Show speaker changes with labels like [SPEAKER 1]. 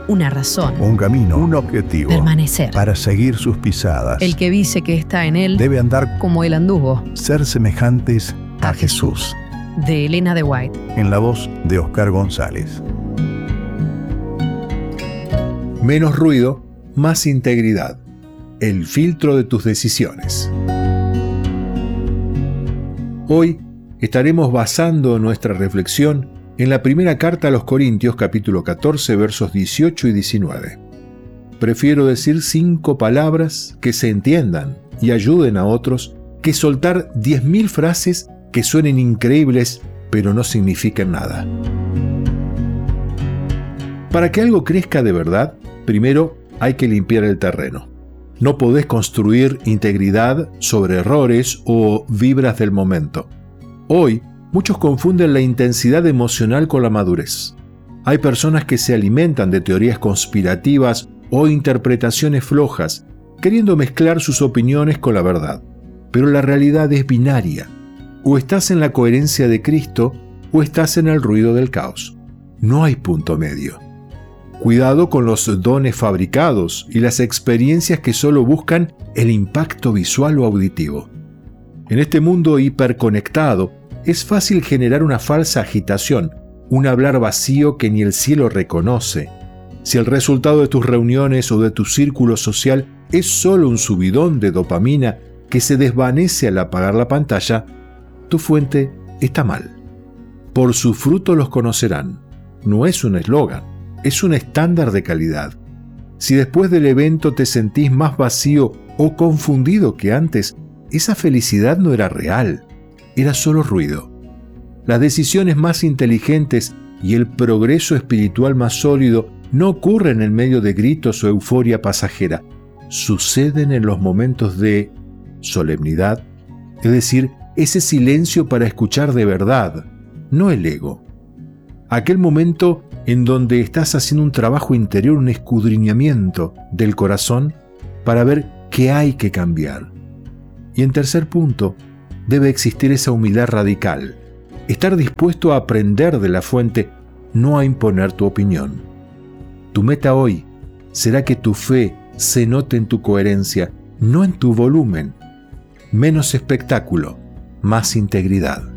[SPEAKER 1] una razón,
[SPEAKER 2] un camino, un objetivo,
[SPEAKER 1] permanecer.
[SPEAKER 2] Para seguir sus pisadas.
[SPEAKER 1] El que dice que está en él
[SPEAKER 2] debe andar
[SPEAKER 1] como él anduvo.
[SPEAKER 2] Ser semejantes a Jesús.
[SPEAKER 1] De Elena de White.
[SPEAKER 2] En la voz de Oscar González.
[SPEAKER 3] Menos ruido, más integridad. El filtro de tus decisiones. Hoy estaremos basando nuestra reflexión en la primera carta a los Corintios, capítulo 14, versos 18 y 19. Prefiero decir 5 palabras que se entiendan y ayuden a otros que soltar 10.000 frases que suenen increíbles pero no significan nada. Para que algo crezca de verdad, primero hay que limpiar el terreno. No podés construir integridad sobre errores o vibras del momento. Hoy, muchos confunden la intensidad emocional con la madurez. Hay personas que se alimentan de teorías conspirativas o interpretaciones flojas, queriendo mezclar sus opiniones con la verdad. Pero la realidad es binaria. O estás en la coherencia de Cristo o estás en el ruido del caos. No hay punto medio. Cuidado con los dones fabricados y las experiencias que solo buscan el impacto visual o auditivo. En este mundo hiperconectado, es fácil generar una falsa agitación, un hablar vacío que ni el cielo reconoce. Si el resultado de tus reuniones o de tu círculo social es solo un subidón de dopamina que se desvanece al apagar la pantalla, tu fuente está mal. Por su fruto los conocerán. No es un eslogan, es un estándar de calidad. Si después del evento te sentís más vacío o confundido que antes, esa felicidad no era real. Era solo ruido. Las decisiones más inteligentes y el progreso espiritual más sólido no ocurren en medio de gritos o euforia pasajera. Suceden en los momentos de solemnidad, es decir, ese silencio para escuchar de verdad, no el ego. Aquel momento en donde estás haciendo un trabajo interior, un escudriñamiento del corazón para ver qué hay que cambiar. Y en tercer punto, debe existir esa humildad radical, estar dispuesto a aprender de la fuente, no a imponer tu opinión. Tu meta hoy será que tu fe se note en tu coherencia, no en tu volumen. Menos espectáculo, más integridad.